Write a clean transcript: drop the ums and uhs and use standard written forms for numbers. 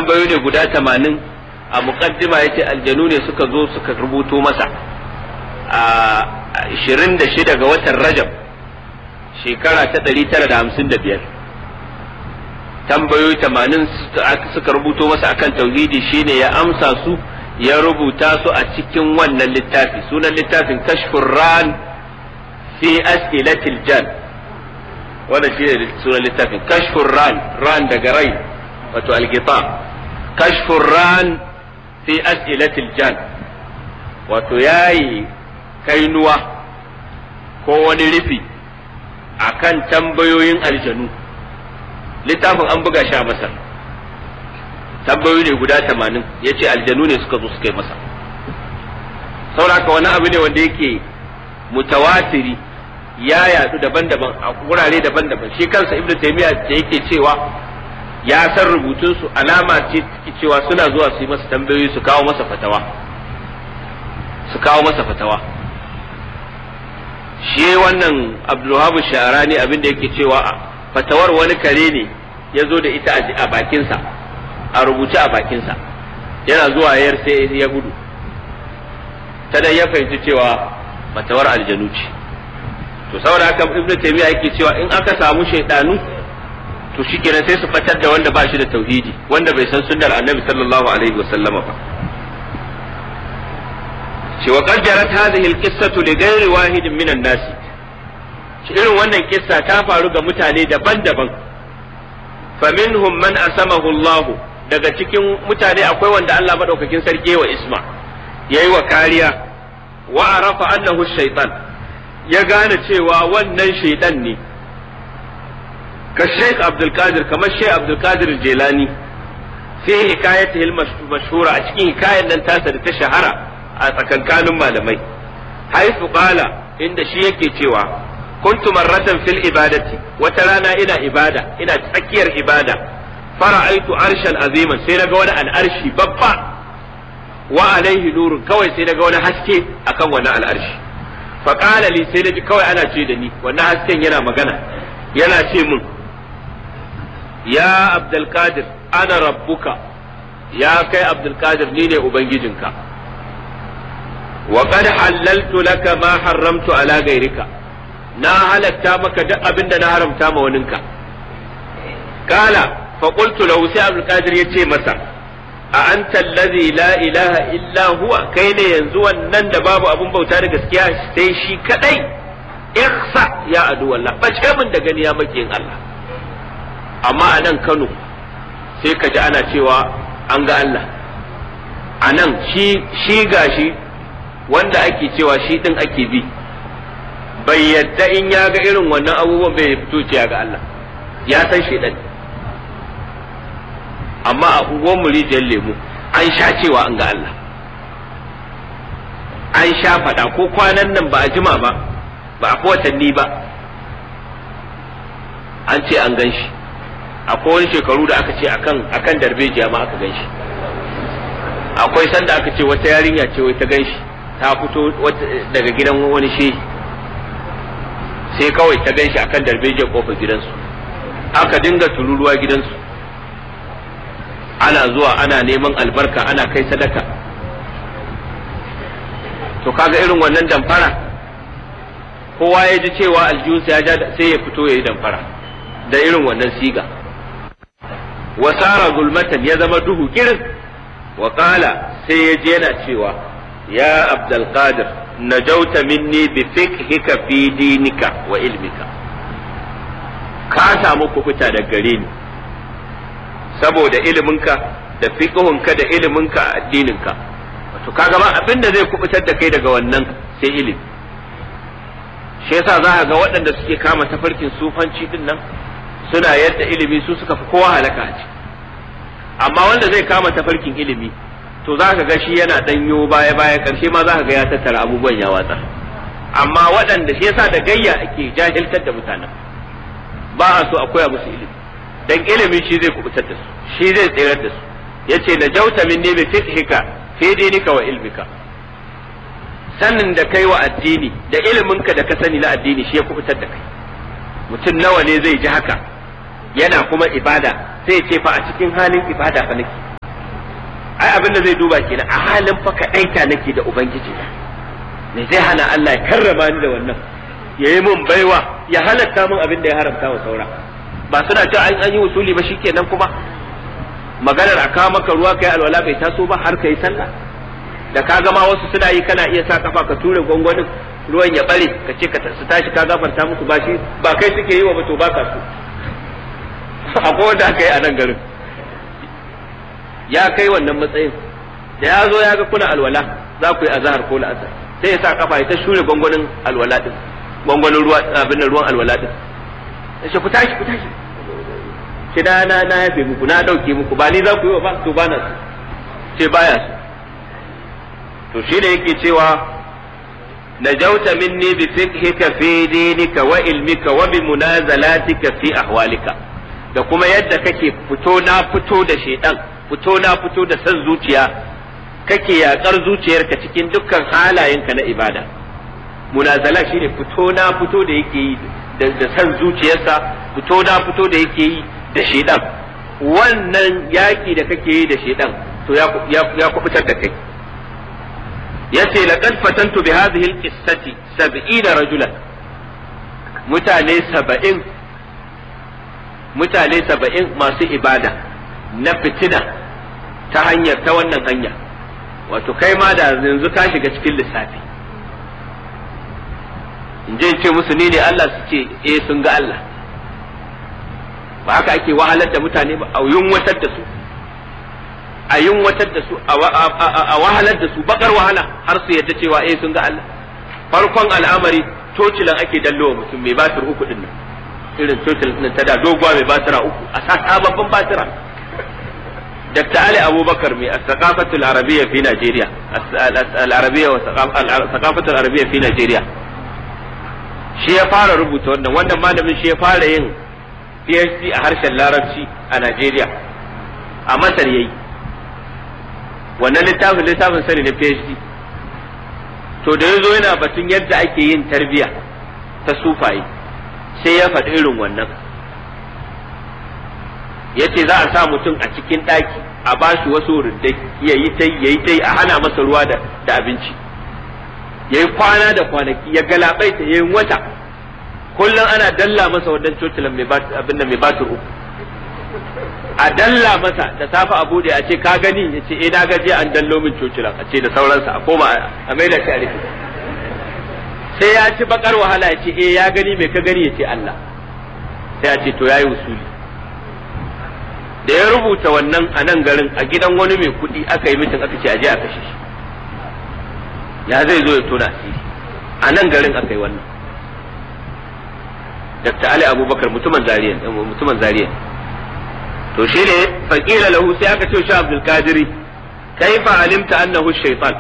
tambayoyi ne guda 80 a muqaddima yace aljanu ne suka zo suka rubuto masa a 26 ga watan Rajab shekara ta 955 tambayoyi 80 suka rubuto masa akan tauhidi, shine ya amsa su ya rubuta su a cikin wannan littafi. Sunan littafin Kashfur Ran fi As'ilatil Jan, wannan shine sunan littafin Kashfur Ran daga rai wato al-ghita. Kashfur Ran fi As'ilatil Jan, wato yayi kainuwa ko wani rufi akan tambayoyin aljanu. Littafin an buga shi a Masar, tambayoyi ne guda 80, yace aljanu ne suka zo suka yi masa. Sauraka wani abu ne wanda yake mutawatiri, ya yadu daban-daban a wurare daban-daban. Shi kansa Ibn Taymiyyah da yake cewa ya san rubutun su alama ce cewa suna zuwa su yi masa tambayoyi, su kawo masa fatawa. Shi wannan Abdul Wahhab Sha'rani abin da yake cewa fatawar wani kare ne ya zo da ita a bakinsa, a rubuce a bakinsa, yana zuwa yar sai ya gudu. Ta da ya fahimci cewa fatawar aljanu ce. To saboda haka Ibn Taymiyyah yake cewa in aka samu shaydanu to shikenan sai su fatar da wanda ba shi da tauhidi, wanda bai san sunnar Annabi sallallahu alaihi wasallama ba. Shi wa qad jarat hadhihi al-qissatu li ghayri wahidin min an-nas. Irin wannan kissa ta faru ga mutane daban-daban. Faminhum man asamahu Allah, daga cikin mutane akwai wanda Allah madaukakin sarki wa isma, yayi wa kariya, wa arafa annahu shaytan, ya gane cewa wannan shaytan ne. Ka Sheikh Abdul Qadir, kamar Sheikh Abdul Qadir Jilani, fi hikayatihi al-mashhura, a cikin hikayar nan tasa da ta shahara a tsakankanin malamai. Haifu qala, inda shi yake cewa kuntu marratan fil ibadati, wata rana ina ibada, ina tsakiyar ibada, fara'aitu arshan aziman, sai naga wani al'arshi babba, wa alaihi nurun, kawai sai naga wani haske akan wannan al'arshi. Fa qala li, sai naji kawai ana ce da ni, wannan hasken yana magana, yana ce mun, ya Abdul Qadir ana rabbuka, ya kai Abdul Qadir ni ne ubangijinka, wa qad halaltu laka ma harramtu ala ghayrika, na halatta maka duk abin da na haramta ma waninka. Kala fa qultu lahu, sai Abdul Qadir yace masa, a anta allazi la ilaha illa huwa, kai ne yanzu wannan da babu abun bauta da gaskiya sai shi kadai. Ihsa ya adu wallah, bace min da gani ya makiyin Allah. Amma a nan Kano sai ka ji ana cewa an ga Allah. A nan shi gashi wanda ake cewa shi din ake bi, bai yadda in ya ga irin wannan abubuwan bai fito ce ya ga Allah, ya san shaidan. Amma a unguwar murijiyar lemu an sha cewa an ga Allah, an sha faɗa, ko kwanan nan ba a jima ba, ba a watanni ba, an ce an gan shi. Akwai wani shekaru da aka ce akan darbejiya ma aka gan shi. Akwai sanda aka ce wata yarinya ce wai ta gan shi, ta fito daga gidan wani shehi, sai kawai ta gan shi akan darbejiyar kofar gidansu, aka dinga tururuwa gidansu, ana zuwa ana neman albarka, ana kai sadaka. To kaga irin wannan damfara, kowa ya ji cewa aljihunsa ya ja, sai ya fito ya yi damfara da irin wannan siga. Wasara zulmatan, ya zama duhu kirin. Wa qala, sai ya je yana cewa, ya Abdul Qadir najauta minni bi fiqhika fi dinika wa ilmika, ka samu kubuta da gare ni saboda iliminka da fiqhunka da iliminka a addininka. Wato kaga ba abin da zai kubutar da kai daga wannan sai ilimi. Shi yasa za ka ga waɗanda suke kama tafarkin sufanci din nan suna yadda ilimi su suka fi kowa halaka a ciki. Amma wanda zai kama tafarkin ilimi to za ka ga shi yana danyo baya karshe ma za ka ga ya tattara abubuwan ya watsa. Amma waɗanda shi yasa da gayya ake jahiltar da mutanen, ba a so a koya musu ilimi, dan ilimi shi zai kubutar da su, shi zai tsirar da su. Yace najauta minni bi fiqhika fi dinika wa ilmika, sanin da kai wa addini da iliminka da ka sani na addini shi ya kubutar da kai. Mutum nawa ne zai ji haka yana kuma ibada sai ya ce fa a cikin halin ibada fa nake, ai abin da zai duba kenan a halin fa kadaita nake da ubangiji me zai hana Allah ya karrama ni da wannan ya yi mun baiwa ya halatta mun abin da ya haramta wa saura ba suna cewa an yi usuli ba shikenan kuma maganar a kawo maka ruwa kai alwala bai taso ba har kai sallah da ka gama wasu suna yi kana iya sa kafa ka ture gwangwanin ruwan ya bare ka ce ka su tashi ka gafarta musu ba shi ba kai suke yi wa ba to ba ka so akwai wanda aka yi a nan garin ya kai wannan matsayin da ya zo ya ga kuna alwala za ku yi azhar ko la'asar sai ya sa kafa ya ta shure gwangwanin alwala din gwangwanin ruwa abin ruwan alwala din sai ku tashi ki na yafe muku na dauke muku ba ni za ku yi wa ba to ba na ce baya su to shi da yake cewa najauta minni bi fiqhika fi dinika wa ilmika wa bi munazalatika fi ahwalika da kuma yadda kake fito da shedan fito da san zuciya kake yakar zuciyarka cikin dukkan halayenka na ibada munazala shine fito da yake yi da san zuciyarsa fito da yake yi da shedan wannan yaki da kake yi da shedan to ya kubutar da kai yace laqad fatantu bi hadhihi alqissati 70 rajulan mutane 70 masu ibada na fitina ta wannan hanya wato kai ma da yanzu ka shiga cikin lissafi in je ce musu ni ne Allah su ce sun ga Allah ba haka ake wahalar da mutane ba a yunwatar da su a wahalar da su bakar wahala har su yadda cewa sun ga Allah farkon al'amari tocilan ake dallowa mutum mai batir 3 din nan irin tocilan din ta da doguwa mai batira 3 a sa sababbin batira Dr. Ali Abubakar mai as-saqafatul arabiyya fi Najeriya al-arabiyya wa saqafatul arabiyya fi Najeriya shi ya fara rubuta wannan malamin shi ya fara yin PhD a harshen Larabci a Najeriya a Masar yayi wannan littafin sani na PhD to da yazo yana batun yadda ake yin tarbiya ta sufaye sai ya faɗi irin wannan yace za a sa mutum a cikin ɗaki a bashi wasu rundai yayi tai a hana masa ruwa da abinci yayi kwana da kwanaki ya galabaita yayin wata kullum ana dalla masa wannan cocilan mai batir 3 a dalla masa da safe a bude a ce ka gani ya ce na gaje an dallo min cocilan a ce da sauransa a koma a maida shi a rufe sai ya ci bakar wahala ya ce ya gani mai ka gani ya ce Allah sai ya ce to yayi usuli da ya rubuta wannan a nan garin a gidan wani mai kuɗi aka yi mitin aka ce aje a kashe shi ya zai zo ya tona asiri a nan garin aka yi wannan Dr. Ali Abubakar mutumin Zariya to shi ne faƙila lahu sai aka ce shi Abdul Qadiri kaifa alimta annahu shaytan